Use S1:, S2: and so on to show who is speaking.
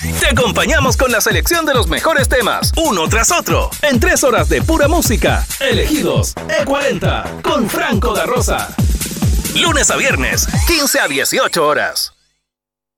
S1: Te acompañamos con la selección de los mejores temas, uno tras otro, en 3 horas de pura música. Elegidos E40 con Franco da Rosa. Lunes a viernes, 15 a 18 horas.